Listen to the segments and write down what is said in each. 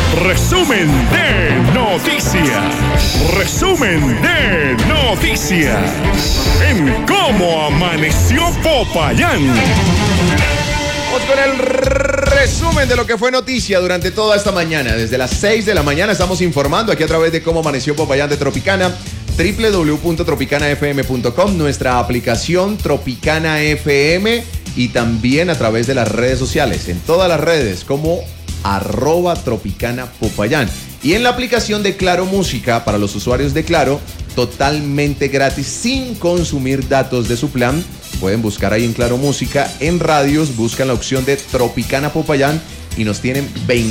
Resumen de noticias. Resumen de noticias. En Cómo Amaneció Popayán. Vamos con el resumen de lo que fue noticia durante toda esta mañana. Desde las 6 de la mañana estamos informando aquí a través de Cómo Amaneció Popayán de Tropicana, www.tropicanafm.com, nuestra aplicación Tropicana FM y también a través de las redes sociales, en todas las redes como @Tropicana Popayán. Y en la aplicación de Claro Música para los usuarios de Claro, totalmente gratis, sin consumir datos de su plan. Pueden buscar ahí en Claro Música, en radios, buscan la opción de Tropicana Popayán y nos tienen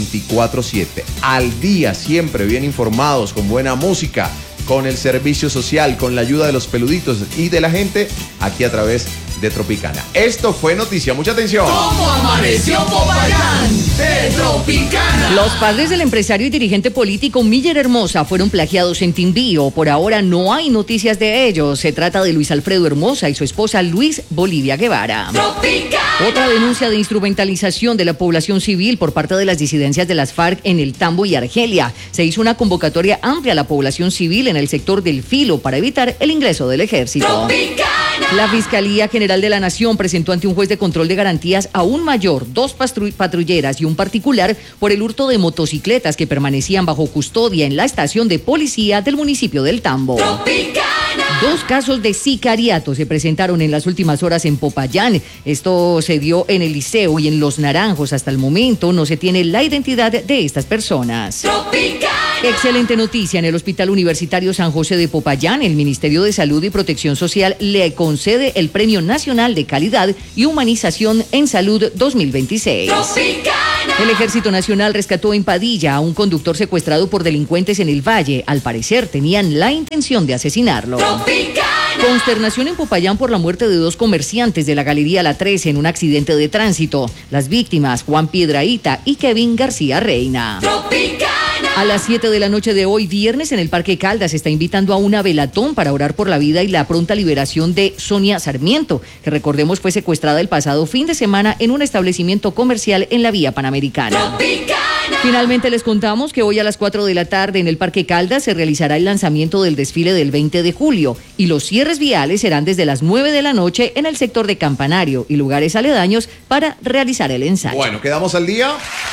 24/7. Al día, siempre bien informados, con buena música, con el servicio social, con la ayuda de los peluditos y de la gente, aquí a través de Tropicana. Esto fue noticia, mucha atención. ¿Cómo amaneció Popayán de Tropicana? Los padres del empresario y dirigente político Miller Hermosa fueron plagiados en Timbío. Por ahora no hay noticias de ellos. Se trata de Luis Alfredo Hermosa y su esposa Luis Bolivia Guevara. Tropicana. Otra denuncia de instrumentalización de la población civil por parte de las disidencias de las FARC en el Tambo y Argelia. Se hizo una convocatoria amplia a la población civil en el sector del Filo para evitar el ingreso del ejército. Tropicana. La Fiscalía General de la Nación presentó ante un juez de control de garantías a un mayor, 2 patrulleras y un particular por el hurto de motocicletas que permanecían bajo custodia en la estación de policía del municipio del Tambo. Tropicana. 2 casos de sicariato se presentaron en las últimas horas en Popayán. Esto se dio en el Liceo y en Los Naranjos. Hasta el momento no se tiene la identidad de estas personas. Tropicana. Excelente noticia. En el Hospital Universitario San José de Popayán, el Ministerio de Salud y Protección Social le concede el Premio Nacional de Calidad y Humanización en Salud 2026. Tropicana. El Ejército Nacional rescató en Padilla a un conductor secuestrado por delincuentes en el Valle. Al parecer tenían la intención de asesinarlo. Tropicana. Consternación en Popayán por la muerte de 2 comerciantes de la Galería La 13 en un accidente de tránsito. Las víctimas, Juan Piedrahíta y Kevin García Reina. Tropicana. A las 7 de la noche de hoy, viernes, en el Parque Caldas, se está invitando a una velatón para orar por la vida y la pronta liberación de Sonia Sarmiento, que recordemos fue secuestrada el pasado fin de semana en un establecimiento comercial en la vía Panamericana. Tropicana. Finalmente les contamos que hoy a las 4 de la tarde en el Parque Caldas se realizará el lanzamiento del desfile del 20 de julio y los cierres viales serán desde las 9 de la noche en el sector de Campanario y lugares aledaños para realizar el ensayo. Bueno, quedamos al día.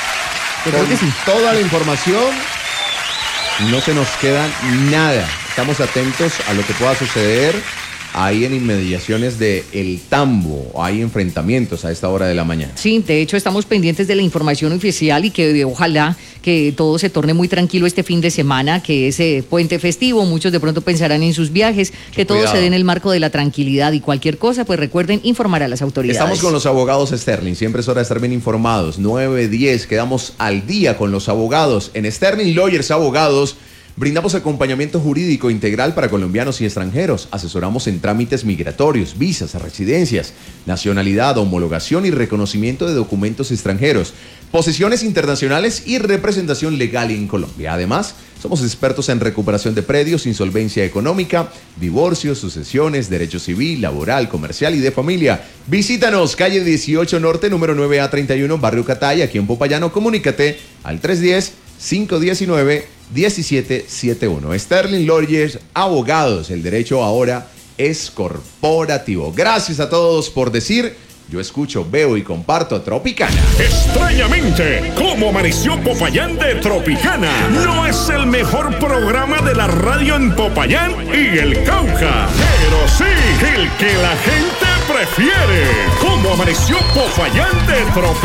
Creo Con que sí. toda la información, no se nos queda nada. Estamos atentos a lo que pueda suceder ahí en inmediaciones de El Tambo. Hay enfrentamientos a esta hora de la mañana. Sí, de hecho estamos pendientes de la información oficial y que ojalá que todo se torne muy tranquilo este fin de semana, que es puente festivo, muchos de pronto pensarán en sus viajes, que todo cuidado. se dé en el marco de la tranquilidad y cualquier cosa, pues recuerden informar a las autoridades. Estamos con los abogados Sterling, siempre es hora de estar bien informados. 9:10, quedamos al día con los abogados. En Sterling Lawyers Abogados brindamos acompañamiento jurídico integral para colombianos y extranjeros. Asesoramos en trámites migratorios, visas, residencias, nacionalidad, homologación y reconocimiento de documentos extranjeros, posesiones internacionales y representación legal en Colombia. Además, somos expertos en recuperación de predios, insolvencia económica, divorcios, sucesiones, derecho civil, laboral, comercial y de familia. Visítanos, calle 18 Norte, número 9A31, barrio Catay, aquí en Popayán. Comunícate al 310-519-1771. Sterling Lawyers Abogados, el derecho ahora es corporativo. Gracias a todos por decir, yo escucho, veo y comparto Tropicana. Extrañamente, Cómo Amaneció Popayán de Tropicana no es el mejor programa de la radio en Popayán y el Cauca, pero sí el que la gente prefiere. Cómo Amaneció Popayán de Tropicana.